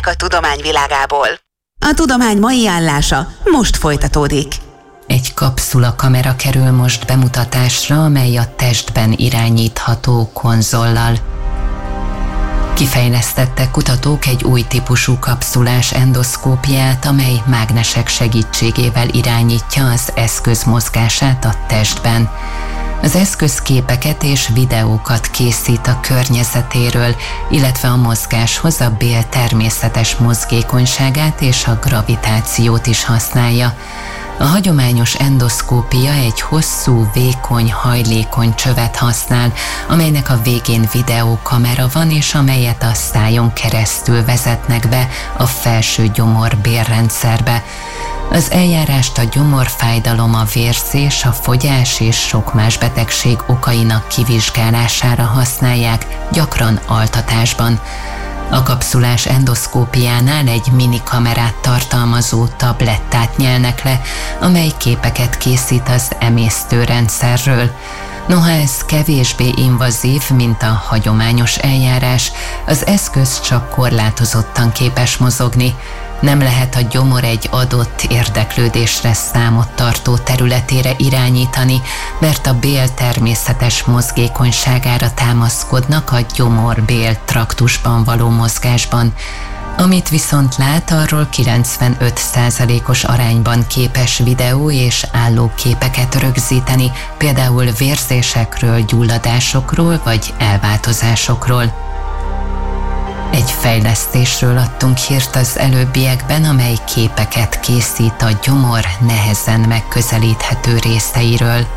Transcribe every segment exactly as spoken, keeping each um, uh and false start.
hírek a tudomány világából. A tudomány mai állása most folytatódik. Egy kapszula kamera kerül most bemutatásra, amely a testben irányítható konzollal. Kifejlesztettek kutatók egy új típusú kapszulás endoszkópiát, amely mágnesek segítségével irányítja az eszköz mozgását a testben. Az eszköz képeket és videókat készít a környezetéről, illetve a mozgáshoz a bél természetes mozgékonyságát és a gravitációt is használja. A hagyományos endoszkópia egy hosszú, vékony, hajlékony csövet használ, amelynek a végén videókamera van, és amelyet a szájon keresztül vezetnek be a felső gyomor-bélrendszerbe. Az eljárást a gyomorfájdalom, a vérzés, a fogyás és sok más betegség okainak kivizsgálására használják, gyakran altatásban. A kapszulás endoszkópiánál egy mini kamerát tartalmazó tablettát nyelnek le, amely képeket készít az emésztőrendszerről. Noha ez kevésbé invazív, mint a hagyományos eljárás, az eszköz csak korlátozottan képes mozogni. Nem lehet a gyomor egy adott érdeklődésre számot tartó területére irányítani, mert a bél természetes mozgékonyságára támaszkodnak a gyomor-bél traktusban való mozgásban. Amit viszont lát, arról kilencvenöt százalékos arányban képes videó és állóképeket rögzíteni, például vérzésekről, gyulladásokról vagy elváltozásokról. Egy fejlesztésről adtunk hírt az előbbiekben, amely képeket készít a gyomor nehezen megközelíthető részeiről.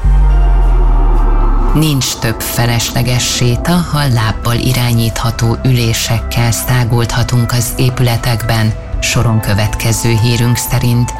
Nincs több felesleges séta, ha lábbal irányítható ülésekkel száguldhatunk az épületekben, soron következő hírünk szerint.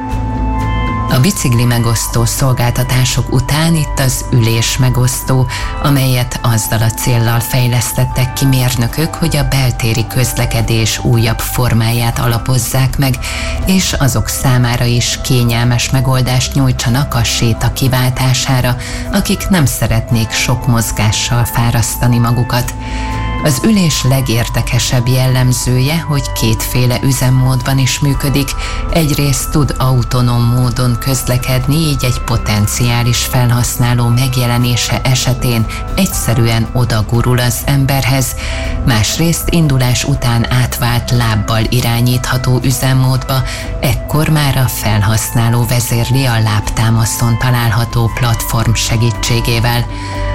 A bicikli megosztó szolgáltatások után itt az ülés megosztó, amelyet azzal a céllal fejlesztettek ki mérnökök, hogy a beltéri közlekedés újabb formáját alapozzák meg, és azok számára is kényelmes megoldást nyújtsanak a séta kiváltására, akik nem szeretnék sok mozgással fárasztani magukat. Az ülés legérdekesebb jellemzője, hogy kétféle üzemmódban is működik. Egyrészt tud autonóm módon közlekedni, így egy potenciális felhasználó megjelenése esetén egyszerűen odagurul az emberhez. Másrészt indulás után átvált lábbal irányítható üzemmódba, ekkor már a felhasználó vezérli a lábtámaszon található platform segítségével.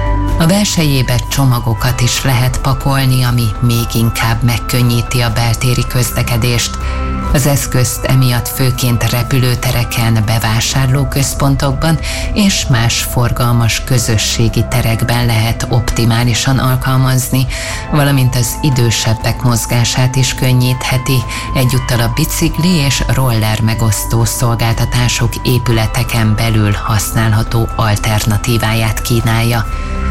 A belsejébe csomagokat is lehet pakolni, ami még inkább megkönnyíti a beltéri közlekedést. Az eszközt emiatt főként repülőtereken, bevásárlóközpontokban és más forgalmas közösségi terekben lehet optimálisan alkalmazni, valamint az idősebbek mozgását is könnyítheti, egyúttal a bicikli és roller megosztó szolgáltatások épületeken belül használható alternatíváját kínálja.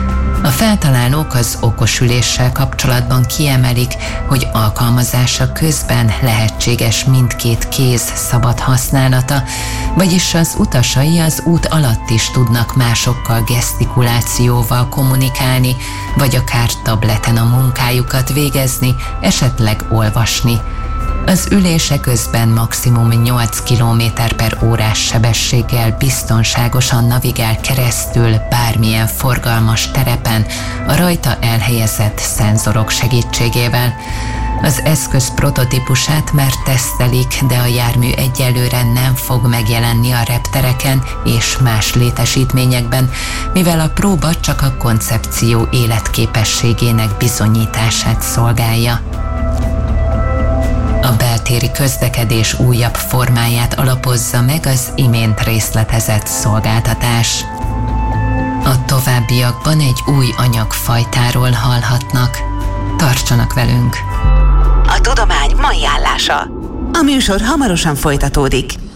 A feltalálók az okosüléssel kapcsolatban kiemelik, hogy alkalmazása közben lehetséges mindkét kéz szabad használata, vagyis az utasai az út alatt is tudnak másokkal gesztikulációval kommunikálni, vagy akár tableten a munkájukat végezni, esetleg olvasni. Az ülése közben maximum nyolc kilométer per órás sebességgel biztonságosan navigál keresztül bármilyen forgalmas terepen a rajta elhelyezett szenzorok segítségével. Az eszköz prototípusát már tesztelik, de a jármű egyelőre nem fog megjelenni a reptereken és más létesítményekben, mivel a próba csak a koncepció életképességének bizonyítását szolgálja. A beltéri közlekedés újabb formáját alapozza meg az imént részletezett szolgáltatás. A továbbiakban egy új anyagfajtáról hallhatnak. Tartsanak velünk! A tudomány mai állása. A műsor hamarosan folytatódik.